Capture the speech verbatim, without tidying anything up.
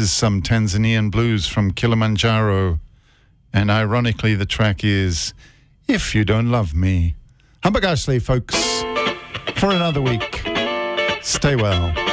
is some Tanzanian blues from Kilimanjaro. And ironically, the track is If You Don't Love Me. Humbergashley, folks, for another week. Stay well.